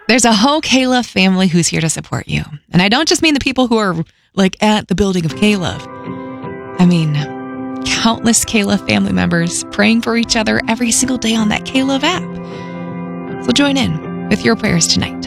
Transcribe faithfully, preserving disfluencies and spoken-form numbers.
There's a whole K-Love family who's here to support you. And I don't just mean the people who are like at the building of K-Love. I mean, countless K-Love family members praying for each other every single day on that K-Love app. So join in with your prayers tonight.